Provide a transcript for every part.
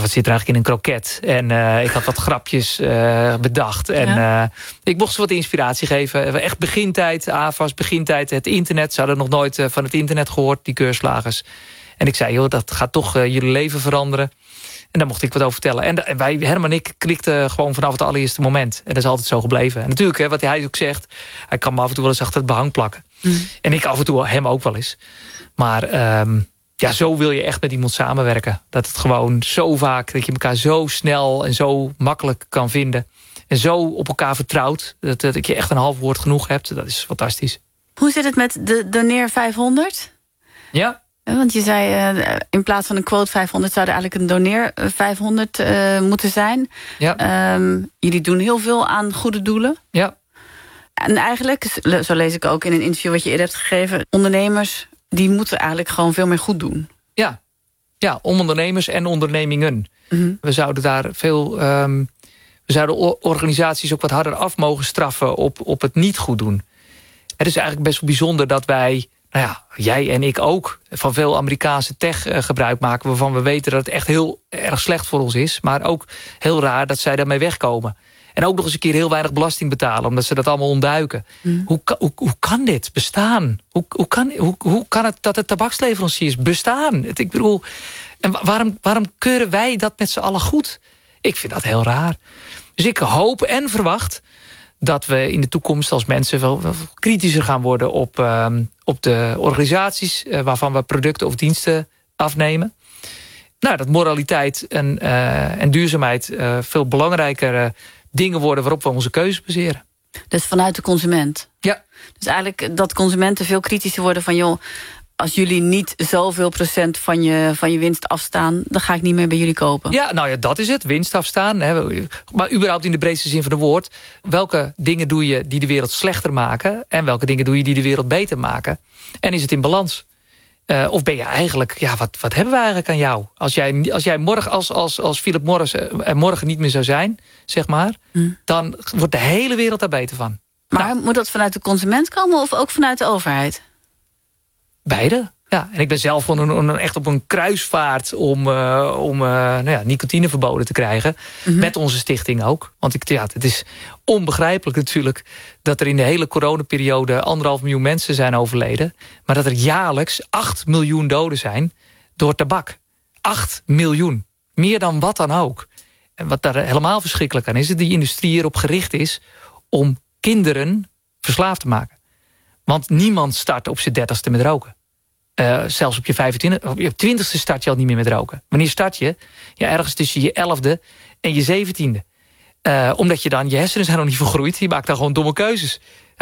wat zit er eigenlijk in een kroket? En ik had wat grapjes bedacht. En ik mocht ze wat inspiratie geven. Echt begintijd, AVAS, begintijd, het internet. Ze hadden nog nooit van het internet gehoord, die keurslagers. En ik zei, joh, dat gaat toch jullie leven veranderen. En daar mocht ik wat over vertellen. En wij, Herman en ik, klikten gewoon vanaf het allereerste moment. En dat is altijd zo gebleven. En natuurlijk, wat hij ook zegt, hij kan me af en toe wel eens achter het behang plakken. En ik af en toe hem ook wel eens. Maar zo wil je echt met iemand samenwerken. Dat het gewoon zo vaak, dat je elkaar zo snel en zo makkelijk kan vinden. En zo op elkaar vertrouwt. Dat je echt een half woord genoeg hebt. Dat is fantastisch. Hoe zit het met de Doneer 500? Ja. Want je zei, in plaats van een quote 500... zou er eigenlijk een Doneer 500 moeten zijn. Ja. Jullie doen heel veel aan goede doelen. Ja. En eigenlijk, zo lees ik ook in een interview wat je eerder hebt gegeven... ondernemers, die moeten eigenlijk gewoon veel meer goed doen. Ja, ondernemers en ondernemingen. Mm-hmm. We zouden daar veel... we zouden organisaties ook wat harder af mogen straffen... op het niet goed doen. Het is eigenlijk best wel bijzonder dat wij... jij en ik ook van veel Amerikaanse tech gebruik maken... waarvan we weten dat het echt heel erg slecht voor ons is. Maar ook heel raar dat zij daarmee wegkomen. En ook nog eens een keer heel weinig belasting betalen... omdat ze dat allemaal ontduiken. Hoe kan dit bestaan? Hoe kan het dat de tabaksleveranciers bestaan? Ik bedoel, en waarom keuren wij dat met z'n allen goed? Ik vind dat heel raar. Dus ik hoop en verwacht... dat we in de toekomst als mensen wel kritischer gaan worden... op de organisaties waarvan we producten of diensten afnemen. Dat moraliteit en duurzaamheid veel belangrijker dingen worden... waarop we onze keuzes baseren. Dus vanuit de consument? Ja. Dus eigenlijk dat consumenten veel kritischer worden van... joh, als jullie niet zoveel procent van je winst afstaan... dan ga ik niet meer bij jullie kopen. Ja, dat is het. Winst afstaan. Maar überhaupt in de breedste zin van het woord. Welke dingen doe je die de wereld slechter maken... en welke dingen doe je die de wereld beter maken? En is het in balans? Of ben je eigenlijk... wat hebben we eigenlijk aan jou? Als jij morgen, als Philip Morris er morgen niet meer zou zijn... zeg maar, dan wordt de hele wereld daar beter van. Maar moet dat vanuit de consument komen of ook vanuit de overheid? Beide. Ja, en ik ben zelf echt op een kruisvaart om nicotineverboden te krijgen. Met onze stichting ook. Want het is onbegrijpelijk natuurlijk dat er in de hele coronaperiode 1,5 miljoen mensen zijn overleden. Maar dat er jaarlijks 8 miljoen doden zijn door tabak. 8 miljoen. Meer dan wat dan ook. En wat daar helemaal verschrikkelijk aan is, dat die industrie erop gericht is om kinderen verslaafd te maken. Want niemand start op zijn 30ste met roken. Zelfs op je 25, op je 20ste start je al niet meer met roken. Wanneer start je? Ja, ergens tussen je 11e en je 17e. Omdat je dan, je hersenen zijn nog niet vergroeid. Je maakt dan gewoon domme keuzes.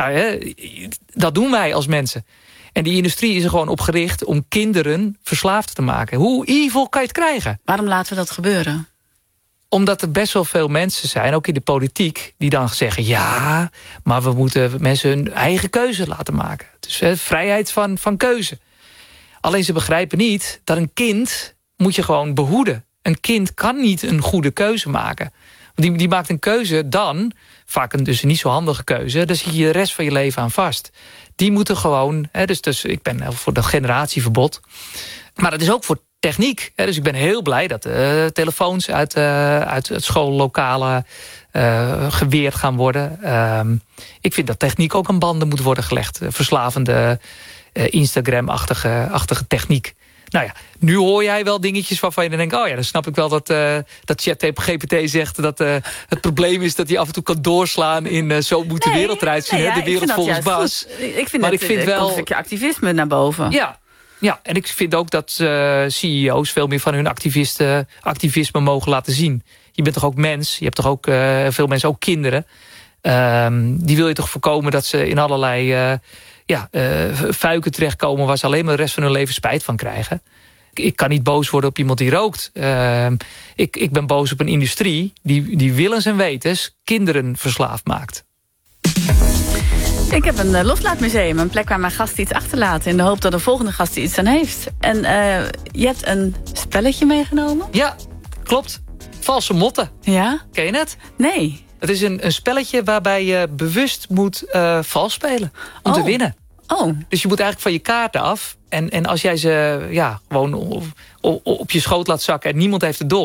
Dat doen wij als mensen. En die industrie is er gewoon op gericht om kinderen verslaafd te maken. Hoe evil kan je het krijgen? Waarom laten we dat gebeuren? Omdat er best wel veel mensen zijn, ook in de politiek... die dan zeggen, ja, maar we moeten mensen hun eigen keuze laten maken. Dus vrijheid van keuze. Alleen ze begrijpen niet dat een kind moet je gewoon behoeden. Een kind kan niet een goede keuze maken. Die maakt een keuze dan, vaak dus een niet zo handige keuze... daar zit je de rest van je leven aan vast. Die moeten gewoon, dus ik ben voor dat generatieverbod... maar dat is ook voor techniek. Dus ik ben heel blij dat de telefoons uit het schoollokalen geweerd gaan worden. Ik vind dat techniek ook aan banden moet worden gelegd. Verslavende Instagram-achtige techniek. Nou ja, nu hoor jij wel dingetjes waarvan je dan denkt... dan snap ik wel dat ChatGPT zegt... dat het probleem is dat hij af en toe kan doorslaan... in zo moet de wereld eruit zien. De wereld volgens Bas. Ik vind wel een stukje activisme naar boven. Ja, en ik vind ook dat CEO's veel meer van hun activisme mogen laten zien. Je bent toch ook mens? Je hebt toch ook veel mensen, ook kinderen. Die wil je toch voorkomen dat ze in allerlei fuiken terechtkomen... waar ze alleen maar de rest van hun leven spijt van krijgen. Ik kan niet boos worden op iemand die rookt. Ik ben boos op een industrie die willens en wetens kinderen verslaafd maakt. Ik heb een loslaatmuseum, een plek waar mijn gasten iets achterlaten... in de hoop dat de volgende gast iets aan heeft. En je hebt een spelletje meegenomen? Ja, klopt. Valse motten. Ja? Ken je het? Nee. Het is een spelletje waarbij je bewust moet vals spelen om te winnen. Oh. Dus je moet eigenlijk van je kaarten af. En als jij ze gewoon op je schoot laat zakken en niemand heeft het door...